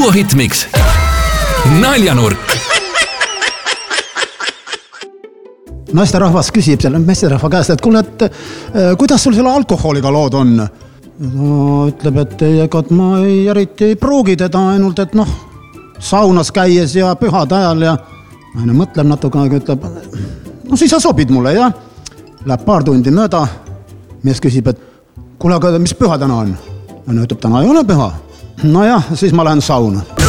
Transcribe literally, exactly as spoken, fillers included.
duohitmiks Naljanurk. Naisterahvas küsib selle meesterahva käest, et kuule, et kuidas sul selle alkoholiga lood on? No, ütleb, et ega ma ei, eriti ei pruugi teda ainult, et noh, saunas käies ja pühad ajal ja aina mõtleb natuke, aga ütleb, no siis sa sobid mulle, jah? Läheb paar tundi mööda, mees küsib, et kuule, aga mis püha täna on? No ütleb, täna ei ole püha. No jah, siis ma lähen sauna.